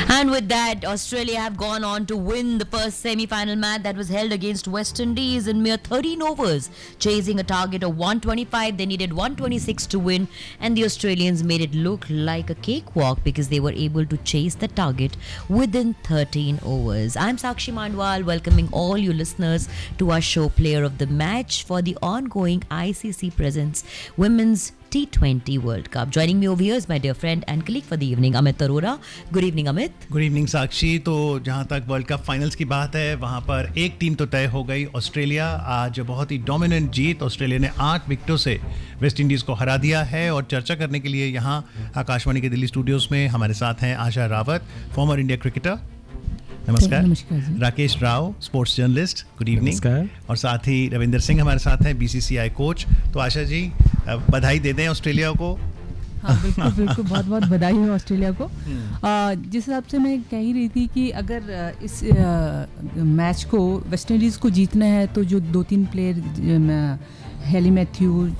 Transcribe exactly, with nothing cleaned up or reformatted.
And with that, Australia have gone on to win the first semi-final match that was held against West Indies in mere thirteen overs, chasing a target of one twenty-five. They needed one twenty-six to win, and the Australians made it look like a cakewalk because they were able to chase the target within thirteen overs. I'm Sakshi Mandwal, welcoming all you listeners to our show Player of the Match for the ongoing I C C Presents Women's T twenty World Cup. Joining me over here is my dear friend and colleague for the evening, Amit Arora. Good evening, Amit. Good evening साक्षी. तो जहाँ तक world cup finals की बात है, वहाँ पर एक team तो तय हो गई, ऑस्ट्रेलिया. आज बहुत ही डोमिनेंट जीत. ऑस्ट्रेलिया ने आठ विकेटों से वेस्ट इंडीज़ को हरा दिया है. और चर्चा करने के लिए यहाँ आकाशवाणी के दिल्ली स्टूडियोज़ में हमारे साथ हैं आशा रावत, फॉर्मर इंडिया क्रिकेटर. नमस्कार. नमस्कार जी. Rakesh Rao, sports journalist. Good evening. नमस्कार. और साथ ही रविंदर सिंह हमारे साथ हैं, बीसीसीआई कोच. तो आशा जी, बधाई दे दें ऑस्ट्रेलिया को. हाँ बिल्कुल बिल्कुल बहुत बहुत बधाई हो ऑस्ट्रेलिया को. आ, जिस हिसाब से मैं कह ही रही थी कि अगर इस आ, मैच को वेस्ट इंडीज़ को जीतना है तो जो दो तीन प्लेयर हेली मैथ्यू